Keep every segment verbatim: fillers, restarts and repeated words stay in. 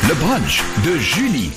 Le brunch de Julie.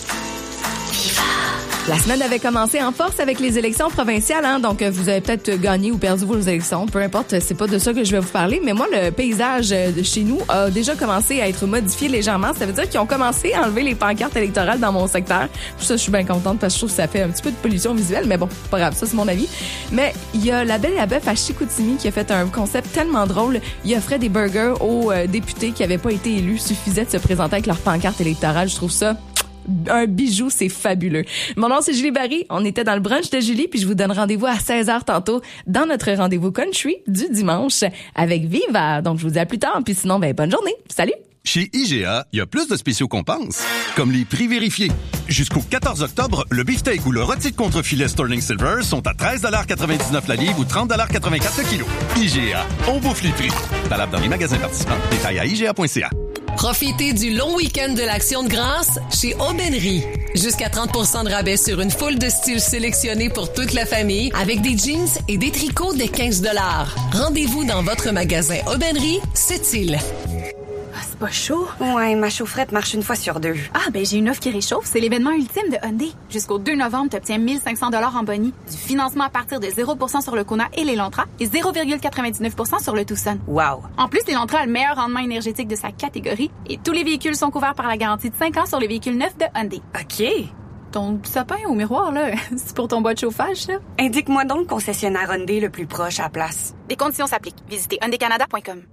La semaine avait commencé en force avec les élections provinciales, hein, donc vous avez peut-être gagné ou perdu vos élections, peu importe, c'est pas de ça que je vais vous parler, mais moi, le paysage de chez nous a déjà commencé à être modifié légèrement. Ça veut dire qu'ils ont commencé à enlever les pancartes électorales dans mon secteur. Pour ça, je suis bien contente parce que je trouve que ça fait un petit peu de pollution visuelle, mais bon, pas grave, ça c'est mon avis. Mais il y a la Belle et la Bœuf à Chicoutimi qui a fait un concept tellement drôle. Il offrait des burgers aux euh, députés qui n'avaient pas été élus. Suffisait de se présenter avec leur pancarte électorale. Je trouve ça un bijou, c'est fabuleux. Mon nom, c'est Julie Barry. On était dans le brunch de Julie, puis je vous donne rendez-vous à seize heures tantôt dans notre rendez-vous country du dimanche avec Viva. Donc, je vous dis à plus tard, puis sinon, ben, bonne journée. Salut! Chez I G A, il y a plus de spéciaux qu'on pense, comme les prix vérifiés. Jusqu'au quatorze octobre, le beefsteak ou le rôti de contre-filet Sterling Silver sont à treize quatre-vingt-dix-neuf la livre ou trente quatre-vingt-quatre le kilo. I G A, on bouffe les prix. Valable dans les magasins participants. Détails à I G A point C A. Profitez du long week-end de l'Action de grâce chez Aubainerie. Jusqu'à trente pour cent de rabais sur une foule de styles sélectionnés pour toute la famille avec des jeans et des tricots de quinze dollars. Rendez-vous dans votre magasin Aubainerie, Sept-Îles. Ah, c'est pas chaud? Ouais, ma chaufferette marche une fois sur deux. Ah, ben j'ai une offre qui réchauffe. C'est l'événement ultime de Hyundai. Jusqu'au deux novembre, tu obtiens mille cinq cents dollars en boni, du financement à partir de zéro pour cent sur le Kona et l'Elantra et zéro virgule quatre-vingt-dix-neuf pour cent sur le Tucson. Wow! En plus, l'Elantra a le meilleur rendement énergétique de sa catégorie et tous les véhicules sont couverts par la garantie de cinq ans sur les véhicules neufs de Hyundai. OK. Ton sapin au miroir, là, c'est pour ton bois de chauffage, ça? Indique-moi donc le concessionnaire Hyundai le plus proche à la place. Les conditions s'appliquent. Visitez hyundai canada point com.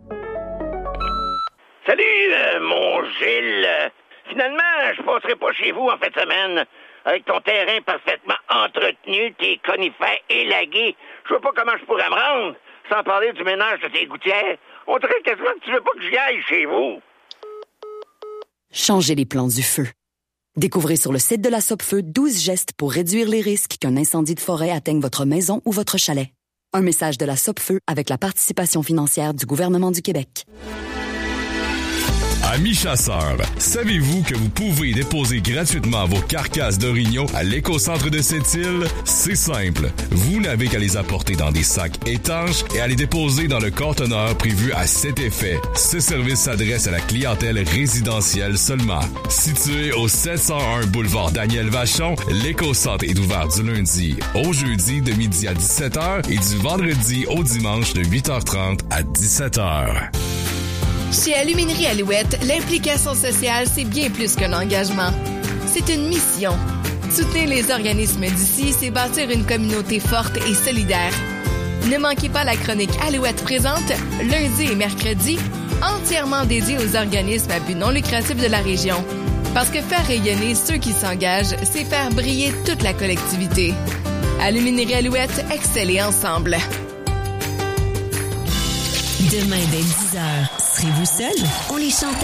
Salut, euh, mon Gilles. Finalement, je passerai pas chez vous en fin de semaine. Avec ton terrain parfaitement entretenu, tes conifères élagués, je vois pas comment je pourrais me rendre, sans parler du ménage de tes gouttières. On dirait quasiment que tu veux pas que j'y aille chez vous. Changez les plans du feu. Découvrez sur le site de la Sopfeu douze gestes pour réduire les risques qu'un incendie de forêt atteigne votre maison ou votre chalet. Un message de la Sopfeu avec la participation financière du gouvernement du Québec. Amis chasseurs, savez-vous que vous pouvez déposer gratuitement vos carcasses d'orignaux à l'écocentre de Sept-Îles? C'est simple. Vous n'avez qu'à les apporter dans des sacs étanches et à les déposer dans le conteneur prévu à cet effet. Ce service s'adresse à la clientèle résidentielle seulement. Situé au sept cent un boulevard Daniel Vachon, l'écocentre est ouvert du lundi au jeudi de midi à dix-sept heures et du vendredi au dimanche de huit heures trente à dix-sept heures. Chez Aluminerie Alouette, l'implication sociale, c'est bien plus qu'un engagement. C'est une mission. Soutenir les organismes d'ici, c'est bâtir une communauté forte et solidaire. Ne manquez pas la chronique Alouette présente, lundi et mercredi, entièrement dédiée aux organismes à but non lucratif de la région. Parce que faire rayonner ceux qui s'engagent, c'est faire briller toute la collectivité. Aluminerie Alouette, excellez ensemble. Demain dès dix heures, serez-vous seul? On les chante.